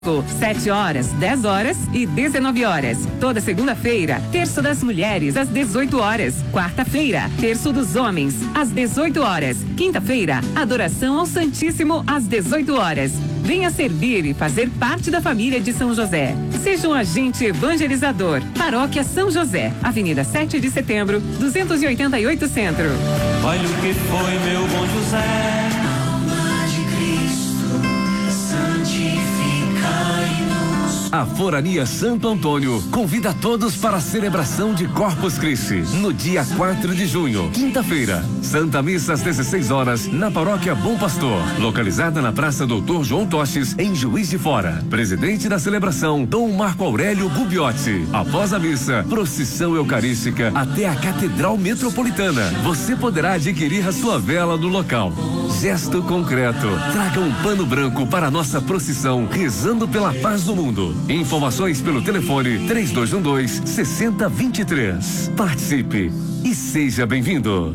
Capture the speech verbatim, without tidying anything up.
sete horas, dez horas e dezenove horas. Toda segunda-feira, terço das mulheres às dezoito horas. Quarta-feira, terço dos homens às dezoito horas. Quinta-feira, adoração ao Santíssimo às dezoito horas. Venha servir e fazer parte da família de São José. Seja um agente evangelizador. Paróquia São José, Avenida sete de Setembro, duzentos e oitenta e oito Centro. Olha o que foi, meu bom José. Alma de Cristo, santificai-nos. A Forania Santo Antônio convida todos para a celebração de Corpus Christi no dia quatro de junho, quinta-feira. Santa Missa às dezesseis horas na Paróquia Bom Pastor, localizada na Praça Doutor João Toches, em Juiz de Fora. Presidente da celebração, Dom Marco Aurélio Gubiotti. Após a missa, procissão eucarística até a Catedral Metropolitana. Você poderá adquirir a sua vela no local. Gesto concreto. Traga um pano branco para a nossa procissão, rezando pela paz do mundo. Informações pelo telefone três dois um dois, seis zero dois três. Participe e seja bem-vindo.